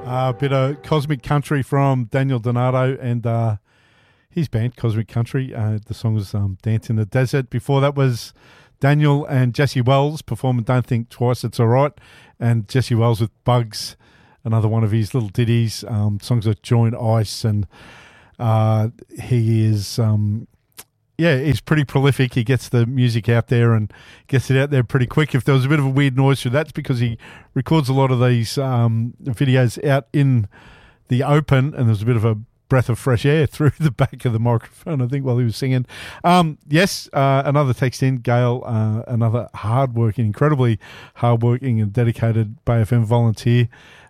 A bit of Cosmic Country from Daniel Donato and his band, Cosmic Country. The song was Dance in the Desert. Before that was Daniel and Jesse Wells performing Don't Think Twice, It's All Right. And Jesse Wells with Bugs, another one of his little ditties, songs like Joint Ice. And he is... he's pretty prolific. He gets the music out there and gets it out there pretty quick. If there was a bit of a weird noise through, that's because he records a lot of these videos out in the open, and there's a bit of a breath of fresh air through the back of the microphone, I think, while he was singing. Another text in, Gail, another incredibly hardworking and dedicated Bay FM volunteer.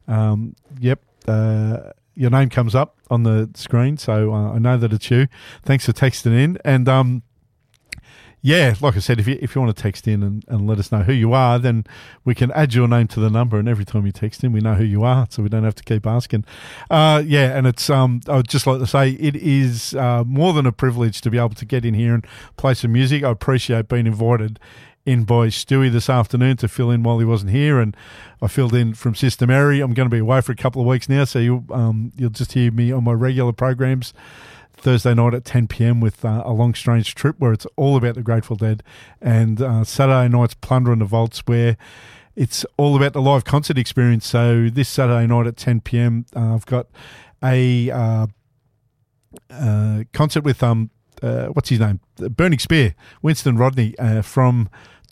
Your name comes up on the screen, so I know that it's you. Thanks for texting in. And, like I said, if you want to text in and let us know who you are, then we can add your name to the number, and every time you text in, we know who you are, so we don't have to keep asking. And it's I would just like to say it is more than a privilege to be able to get in here and play some music. I appreciate being invited in by Stewie this afternoon to fill in while he wasn't here, and I filled in from Sister Mary. I'm going to be away for a couple of weeks now, so you'll just hear me on my regular programs Thursday night at 10 p.m. with A Long Strange Trip, where it's all about the Grateful Dead, and Saturday night's Plunder in the Vaults, where it's all about the live concert experience. So this Saturday night at 10 p.m. I've got a concert with what's his name? Burning Spear, Winston Rodney from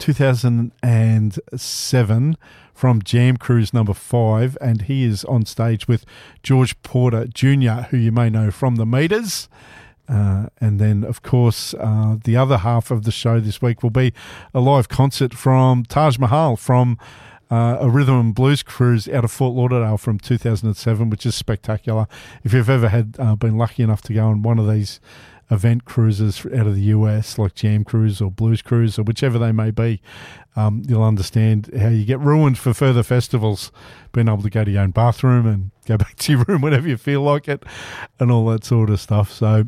2007 from Jam Cruise number 5, and he is on stage with George Porter Jr., who you may know from The Meters. And then, of course, the other half of the show this week will be a live concert from Taj Mahal from a rhythm and blues cruise out of Fort Lauderdale from 2007, which is spectacular. If you've ever been lucky enough to go on one of these event cruises out of the US, like Jam Cruise or Blues Cruise or whichever they may be, you'll understand how you get ruined for further festivals, being able to go to your own bathroom and go back to your room whenever you feel like it and all that sort of stuff. So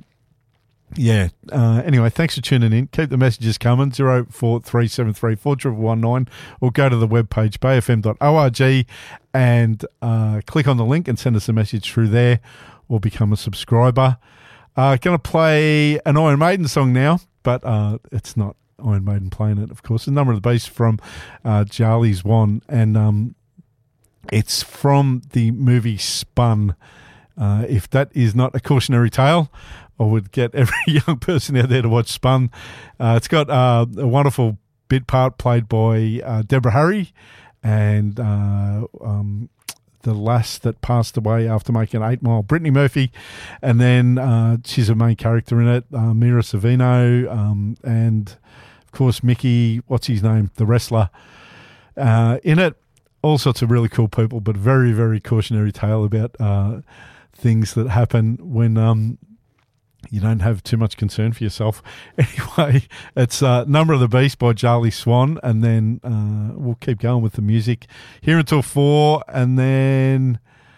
anyway, thanks for tuning in. Keep the messages coming, 04373 4119, or go to the webpage bayfm.org and click on the link and send us a message through there, or become a subscriber. Going to play an Iron Maiden song now, but it's not Iron Maiden playing it, of course. A Number of the Beast from Charlie's One, and it's from the movie Spun. If that is not a cautionary tale, I would get every young person out there to watch Spun. It's got a wonderful bit part played by Deborah Harry, and the lass that passed away after making 8 Mile, Brittany Murphy, and then she's a main character in it, Mira Sorvino, and of course Mickey, what's his name, the wrestler, in it. All sorts of really cool people, but very, very cautionary tale about things that happen when you don't have too much concern for yourself. Anyway, it's Number of the Beast by Charlie Swan, and then we'll keep going with the music here until 4, and then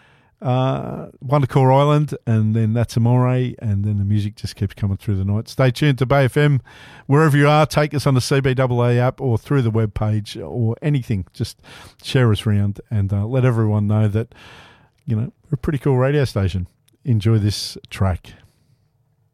Wonder Core Island, and then That's Amore, and then the music just keeps coming through the night. Stay tuned to Bay FM. Wherever you are, take us on the CBAA app or through the webpage or anything. Just share us around and let everyone know that, we're a pretty cool radio station. Enjoy this track.